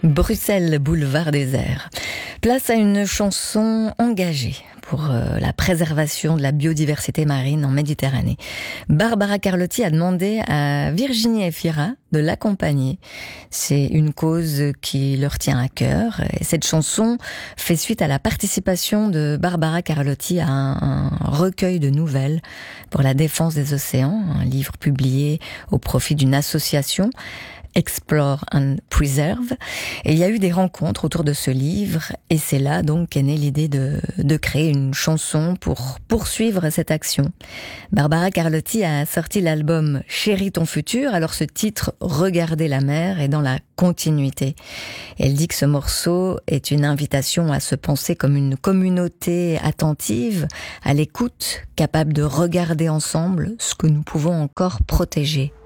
Bruxelles, boulevard désert. Place à une chanson engagée pour la préservation de la biodiversité marine en Méditerranée. Barbara Carlotti a demandé à Virginie Efira de l'accompagner. C'est une cause qui leur tient à cœur. Et cette chanson fait suite à la participation de Barbara Carlotti à un recueil de nouvelles pour la défense des océans, un livre publié au profit d'une association, Explore and Preserve. Et il y a eu des rencontres autour de ce livre et c'est là donc qu'est née l'idée de créer une chanson pour poursuivre cette action. Barbara Carlotti a sorti l'album Chérie ton futur, alors ce titre Regarder la mer est dans la continuité. Elle dit que ce morceau est une invitation à se penser comme une communauté attentive, à l'écoute, capable de regarder ensemble ce que nous pouvons encore protéger.